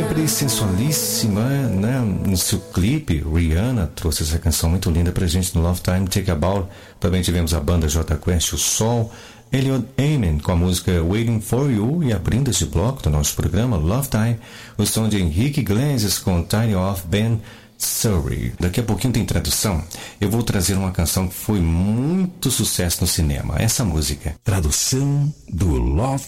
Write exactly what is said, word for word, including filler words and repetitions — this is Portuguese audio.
sempre sensualíssima, né? No seu clipe, Rihanna trouxe essa canção muito linda pra gente no Love Time, Take a Bow. Também tivemos a banda J Quest, o Sol, Elliot Amen com a música Waiting for You, e abrindo esse bloco do nosso programa Love Time, o som de Henrique Iglesias com Tiny of Ben Surrey. Daqui a pouquinho tem tradução. Eu vou trazer uma canção que foi muito sucesso no cinema. Essa música. Tradução do Love